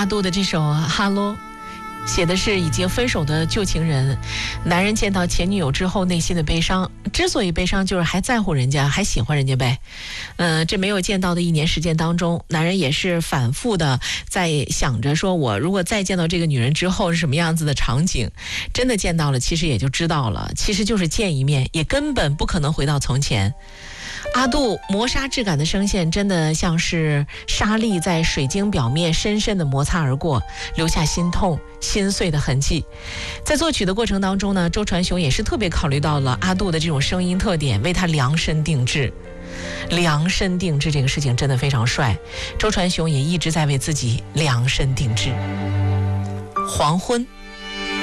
阿杜的这首《哈喽》写的是已经分手的旧情人，男人见到前女友之后内心的悲伤，之所以悲伤就是还在乎人家，还喜欢人家呗。这没有见到的1年时间当中，男人也是反复的在想着说，我如果再见到这个女人之后是什么样子的场景，真的见到了其实也就知道了，其实就是见一面，也根本不可能回到从前。阿杜磨砂质感的声线真的像是沙粒在水晶表面深深的摩擦而过，留下心痛心碎的痕迹。在作曲的过程当中呢，周传雄也是特别考虑到了阿杜的这种声音特点，为他量身定制。量身定制这个事情真的非常帅，周传雄也一直在为自己量身定制。黄昏。